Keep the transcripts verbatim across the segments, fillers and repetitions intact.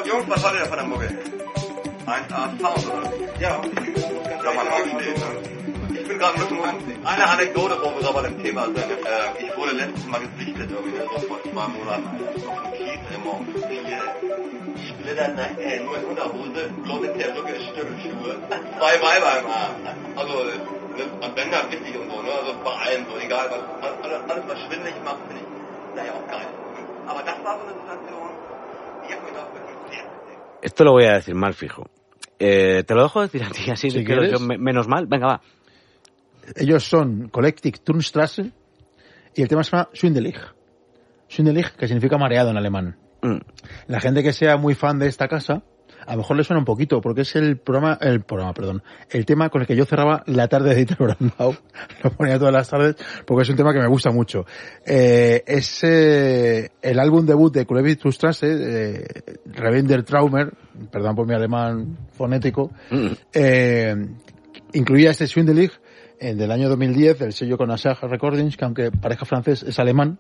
Jungs, was haltet ihr von der Mucke? eins A Sound oder? Ja, kann man auch stehen. Ich bin gerade ein bisschen... Eine Anekdote, wo wir bei dem Thema sind. Äh, ich wurde letztes Mal gesichtet, irgendwie so vor zwei Monaten. Auf dem Kiez immer um vier Splitter, äh, nur in Unterhose, bloß in der Rücke Stöckelschuhe. Zwei Weiber im Arm. Also, und Bänder wichtig und so, ne? Also bei allen so, egal, was, alles, alles was schwindelig macht, finde ich, naja, auch geil. Aber das war so eine Situation, die hat mir doch wirklich sehr gesehen. Esto lo voy a decir mal fijo. Eh, te lo dejo decir a ti, así si que yo, me, menos mal. Venga, va. Ellos son Collective Turnstrasse y el tema se llama Schwindelig. Schwindelig, que significa mareado en alemán. Mm. La gente que sea muy fan de esta casa, a lo mejor le suena un poquito, porque es el programa, el programa, perdón, el tema con el que yo cerraba la tarde de Dieter Brandau. Lo ponía todas las tardes, porque es un tema que me gusta mucho. Eh, es eh, el álbum debut de Collective Turnstrasse, eh, Ravender Traumer, perdón por mi alemán fonético, mm. eh, incluía este Schwindelig, eh, del año dos mil diez, del sello con Asage Recordings, que aunque parezca francés, es alemán,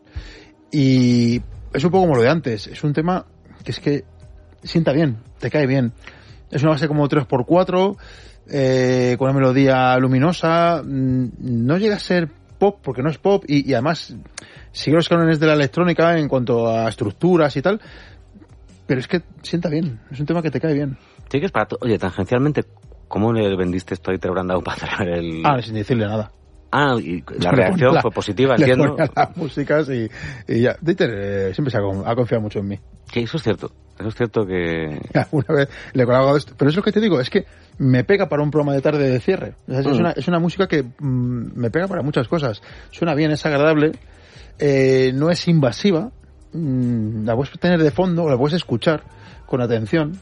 y es un poco como lo de antes, es un tema que es que sienta bien, te cae bien. Es una base como tres por cuatro, eh, con una melodía luminosa, no llega a ser pop, porque no es pop, y, y además sigue los cánones de la electrónica en cuanto a estructuras y tal, pero es que sienta bien, es un tema que te cae bien. Sí, que es para to- Oye, tangencialmente, ¿cómo le vendiste esto a Dieter Brandau para traer el...? Ah, sin decirle nada. Ah, y la reacción la, fue positiva, entiendo. Le ponía las músicas y, y ya. Dieter eh, siempre se ha, ha confiado mucho en mí. Sí, eso es cierto. Eso es cierto que... Una vez le he colgado esto. Pero es lo que te digo, es que me pega para un programa de tarde de cierre. O sea, es, mm. una, es una música que mm, me pega para muchas cosas. Suena bien, es agradable, eh, no es invasiva, mm, la puedes tener de fondo, o la puedes escuchar con atención.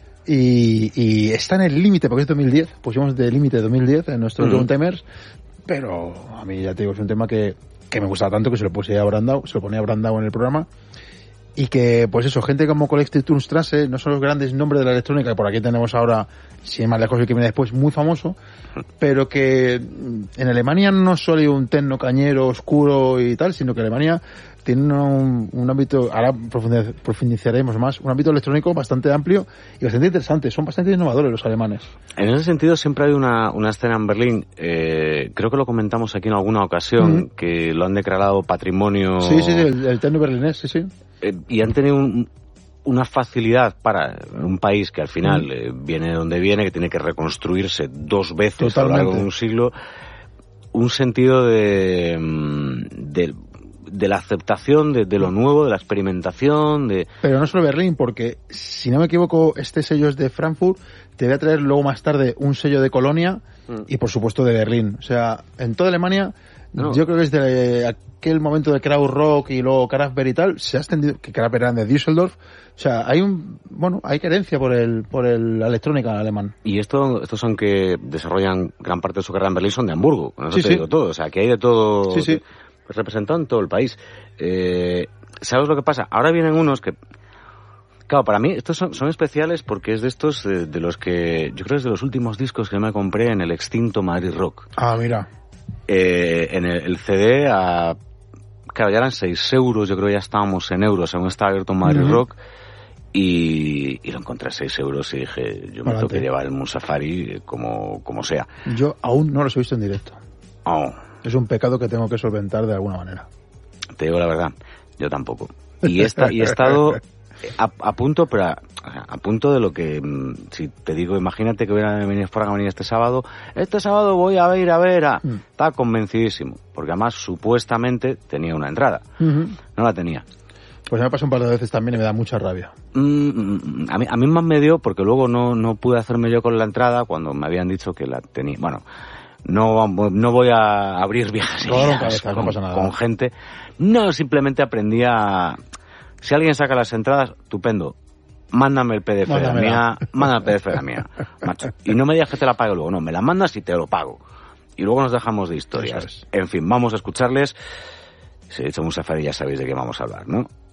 Y, y está en el límite, porque es dos mil diez, pusimos de límite dos mil diez en nuestro mm. Timers, pero a mí ya te digo, es un tema que, que me gusta tanto que se lo puse a Brandau, se lo ponía a Brandau en el programa, y que, pues eso, gente como Collective Turnstrasse no son los grandes nombres de la electrónica, que por aquí tenemos ahora, si es más lejos el que viene después, muy famoso, pero que en Alemania no solo hay un techno cañero oscuro y tal, sino que Alemania tiene un, un ámbito, ahora profundizaremos más, un ámbito electrónico bastante amplio y bastante interesante. Son bastante innovadores los alemanes. En ese sentido siempre hay una, una escena en Berlín, eh, creo que lo comentamos aquí en alguna ocasión, mm-hmm. que lo han declarado patrimonio... Sí, sí, sí, el, el techno berlinés, sí, sí. Eh, y han tenido un, una facilidad para un país que al final mm. eh, viene de donde viene, que tiene que reconstruirse dos veces Totalmente. A lo largo de un siglo, un sentido de... de de la aceptación de, de lo nuevo, de la experimentación, de... Pero no solo Berlín, porque, si no me equivoco, este sello es de Frankfurt, te voy a traer luego más tarde un sello de Colonia mm. y, por supuesto, de Berlín. O sea, en toda Alemania, no. yo creo que desde aquel momento de Krautrock y luego Kraftwerk y tal, se ha extendido, que Kraftwerk eran de Düsseldorf, o sea, hay un, bueno, hay carencia por el, por el, la electrónica alemán. Y esto, estos son que desarrollan gran parte de su carrera en Berlín, son de Hamburgo, con eso sí, te sí. digo todo, o sea, que hay de todo... Sí, sí. representado en todo el país. Eh, ¿Sabes lo que pasa? Ahora vienen unos que... Claro, para mí estos son, son especiales porque es de estos de, de los que... Yo creo que es de los últimos discos que me compré en el extinto Madrid Rock. Ah, mira. Eh, en el, el C D a... Claro, ya eran seis euros, yo creo que ya estábamos en euros, aún estaba abierto en Madrid uh-huh. Rock. Y, y lo encontré a seis euros y dije, yo me tengo que llevar el Musafari como, como sea. Yo aún no los he visto en directo. Oh. Es un pecado que tengo que solventar de alguna manera. Te digo la verdad, yo tampoco. Y he, esta, y he estado a, a punto, pero a, a punto de lo que, si te digo, imagínate que hubiera venido fuera a venir este sábado, este sábado voy a ir a ver a... Mm. Estaba convencidísimo, porque además supuestamente tenía una entrada. Uh-huh. No la tenía. Pues me pasó un par de veces también y me da mucha rabia. Mm, a mí, a mí más me dio porque luego no, no pude hacerme yo con la entrada cuando me habían dicho que la tenía. Bueno... No, no voy a abrir viejas no, ideas no, con, no pasa nada. con gente. No, simplemente aprendí a... Si alguien saca las entradas, estupendo. Mándame el P D F de la mía. Mándame el P D F de la mía. Macho. Y no me digas que te la pague luego. No, me la mandas y te lo pago. Y luego nos dejamos de historias. En fin, vamos a escucharles. Si he dicho Musafari ya sabéis de qué vamos a hablar, ¿no?